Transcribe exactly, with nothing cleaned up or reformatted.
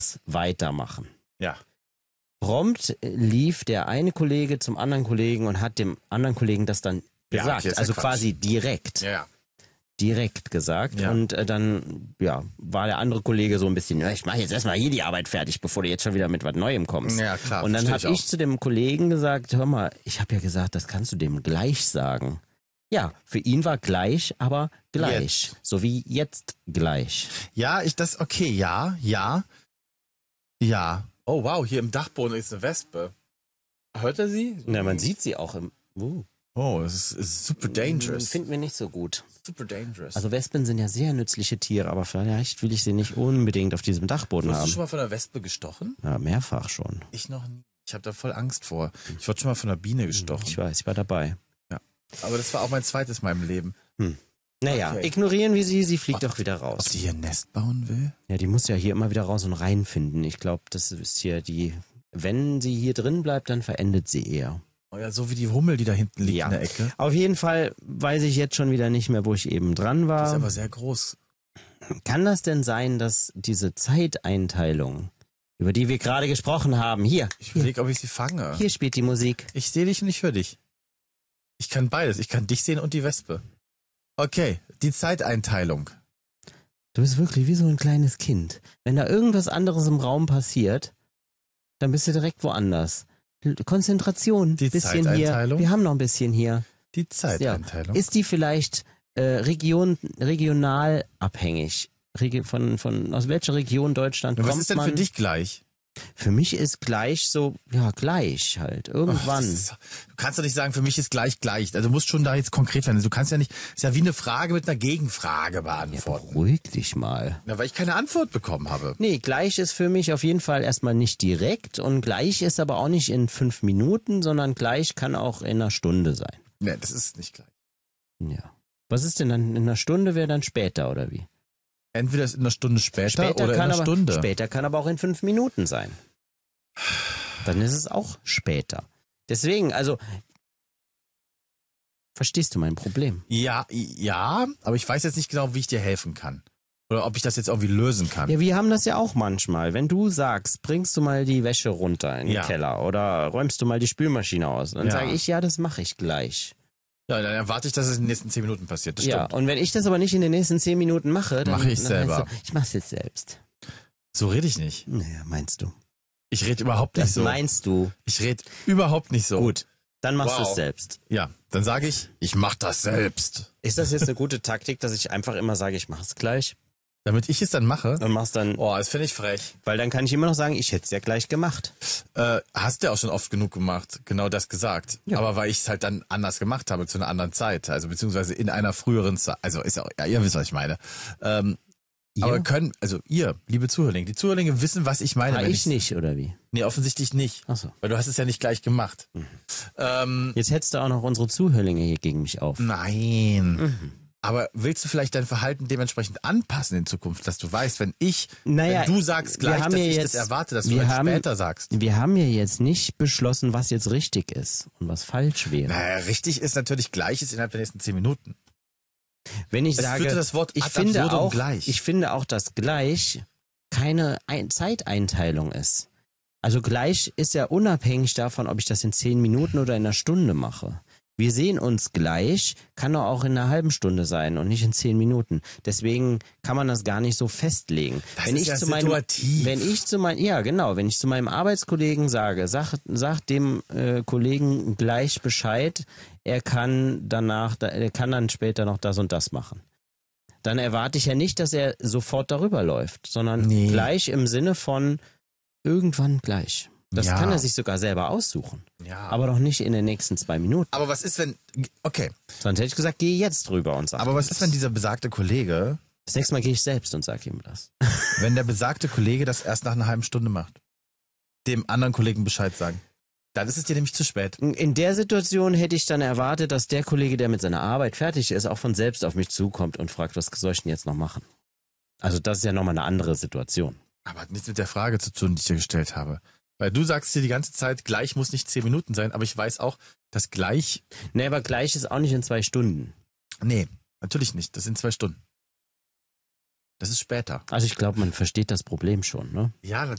weitermachen. Ja. Prompt lief der eine Kollege zum anderen Kollegen und hat dem anderen Kollegen das dann Ja, gesagt. okay, ist ja Also Quatsch. quasi direkt. Ja, ja. Direkt gesagt. Ja. Und äh, dann ja, war der andere Kollege so ein bisschen, ja, ich mache jetzt erstmal hier die Arbeit fertig, bevor du jetzt schon wieder mit was Neuem kommst. Ja, klar. Und dann versteh habe ich ich zu dem Kollegen gesagt, hör mal, ich habe ja gesagt, das kannst du dem gleich sagen. Ja, für ihn war gleich, aber gleich. Jetzt. So wie jetzt gleich. Ja, ich das, okay, ja, ja, ja. Oh wow, hier im Dachboden ist eine Wespe. Hört er sie? Na, man sieht sie auch im... Uh, Oh, es ist, es ist super dangerous. finden wir nicht so gut. Super dangerous. Also Wespen sind ja sehr nützliche Tiere, aber vielleicht will ich sie nicht unbedingt auf diesem Dachboden Wurdest du haben. schon mal von einer Wespe gestochen? Ja, mehrfach schon. Ich noch nie. Ich habe da voll Angst vor. Ich wurde schon mal von einer Biene gestochen. Ich weiß, ich war dabei. Aber das war auch mein zweites in meinem Leben. Naja, Okay. ignorieren wir sie, sie fliegt doch wieder Ob raus. die hier ein Nest bauen will? Ja, die muss ja hier immer wieder raus und reinfinden. Ich glaube, das ist hier die... Wenn sie hier drin bleibt, dann verendet sie eher. Oh ja, so wie die Hummel, die da hinten liegt Ja. in der Ecke. Auf jeden Fall weiß ich jetzt schon wieder nicht mehr, wo ich eben dran Die ist war. aber sehr groß. Kann das denn sein, dass diese Zeiteinteilung, über die wir gerade gesprochen haben, hier, Ich hier, überlege, ob ich sie fange. hier spielt die Musik. Ich sehe dich und ich höre dich. Ich kann beides. Ich kann dich sehen und die Wespe. Okay, die Zeiteinteilung. Du bist wirklich wie so ein kleines Kind. Wenn da irgendwas anderes im Raum passiert, dann bist du direkt woanders. L- Konzentration, Die bisschen Zeiteinteilung? hier. Wir haben noch ein bisschen hier. Die Zeiteinteilung. Ist die vielleicht äh, Region, regional abhängig? Regi von, von, aus welcher Region Deutschland Und kommt was ist denn man? für dich gleich? Für mich ist gleich so, ja, gleich halt. Ach, Irgendwann. das ist, du kannst doch nicht sagen, für mich ist gleich gleich. Also du musst schon da jetzt konkret werden. Du kannst ja nicht, ist ja wie eine Frage mit einer Gegenfrage ja, beantworten. beruhig dich mal. Ja, weil ich keine Antwort bekommen habe. Nee, gleich ist für mich auf jeden Fall erstmal nicht direkt und gleich ist aber auch nicht in fünf Minuten, sondern gleich kann auch in einer Stunde sein. Nee, das ist nicht gleich. Ja. Was ist denn dann in einer Stunde, wäre dann später oder wie? Entweder ist in einer Stunde später, Später oder in kann einer aber, Stunde. Später kann aber auch in fünf Minuten sein. Dann ist es auch später. Deswegen, also, verstehst du mein Problem? Ja, ja, aber ich weiß jetzt nicht genau, wie ich dir helfen kann. Oder ob ich das jetzt irgendwie lösen kann. Ja, wir haben das ja auch manchmal. Wenn du sagst, bringst du mal die Wäsche runter in den Ja. Keller oder räumst du mal die Spülmaschine aus, dann Ja. sage ich, ja, das mache ich gleich. Ja, dann erwarte ich, dass es in den nächsten zehn Minuten passiert. Das Ja, stimmt. und wenn ich das aber nicht in den nächsten zehn Minuten mache, dann Mache ich dann selber. heißt es, ich mach's jetzt selbst. So rede ich nicht. Naja, meinst du? Ich rede überhaupt nicht Das so. meinst du? Ich rede überhaupt nicht so. Gut, dann machst du Wow. es selbst. Ja, dann sage ich, ich mach das selbst. Ist das jetzt eine gute Taktik, dass ich einfach immer sage, ich mach's gleich Damit ich es dann mache. und mach's dann, Oh, das finde ich frech. weil dann kann ich immer noch sagen, ich hätte es ja gleich gemacht. Äh, hast du ja auch schon oft genug gemacht, genau das gesagt. Ja. Aber weil ich es halt dann anders gemacht habe, zu einer anderen Zeit. Also beziehungsweise in einer früheren Zeit. Also ist ja, ja, ihr wisst, was ich meine. Ähm, Ihr? Aber können, also ihr, liebe Zuhörlinge, die Zuhörlinge wissen, was ich meine. Ah, wenn ich nicht, oder wie? Nee, offensichtlich nicht. Ach so. Weil du hast es ja nicht gleich gemacht. Mhm. Ähm, Jetzt hetzt du auch noch unsere Zuhörlinge hier gegen mich auf. nein. Mhm. Aber willst du vielleicht dein Verhalten dementsprechend anpassen in Zukunft, dass du weißt, wenn ich, Naja, wenn du sagst wir gleich, haben dass ja ich jetzt- das erwarte, dass du wir dann haben- später sagst. Wir haben ja jetzt nicht beschlossen, was jetzt richtig ist und was falsch wäre. Naja, richtig ist natürlich gleich ist innerhalb der nächsten zehn Minuten. Wenn ich Es sage, führte das Wort ich ad finde absurdum auch, gleich. ich finde auch, dass gleich keine Ein Zeiteinteilung ist. Also gleich ist ja unabhängig davon, ob ich das in zehn Minuten oder in einer Stunde mache. Wir sehen uns gleich, kann doch auch in einer halben Stunde sein und nicht in zehn Minuten. Deswegen kann man das gar nicht so festlegen. Das wenn ist ich ja zu meinem, situativ. wenn ich zu meinem, ja genau, wenn ich zu meinem Arbeitskollegen sage, sag, sag dem äh, Kollegen gleich Bescheid, er kann danach, er kann dann später noch das und das machen. Dann erwarte ich ja nicht, dass er sofort darüber läuft, sondern Nee. gleich im Sinne von irgendwann gleich. Das Ja. kann er sich sogar selber aussuchen. Ja. Aber doch nicht in den nächsten zwei Minuten. Aber was ist, wenn, okay, Sonst hätte ich gesagt, geh jetzt drüber und sag aber ihm was das. ist, wenn dieser besagte Kollege, Das nächste Mal gehe ich selbst und sag ihm das. wenn der besagte Kollege das erst nach einer halben Stunde macht? Dem anderen Kollegen Bescheid sagen. Dann ist es dir nämlich zu spät. In der Situation hätte ich dann erwartet, dass der Kollege, der mit seiner Arbeit fertig ist, auch von selbst auf mich zukommt und fragt, was soll ich denn jetzt noch machen? Also das ist ja nochmal eine andere Situation. Aber hat nichts mit der Frage zu tun, die ich dir gestellt habe. Weil du sagst dir die ganze Zeit, gleich muss nicht zehn Minuten sein, aber ich weiß auch, dass gleich, Nee, aber gleich ist auch nicht in zwei Stunden. nee, natürlich nicht, das sind zwei Stunden. Das ist später. Also ich glaube, man versteht das Problem schon, ne? Ja,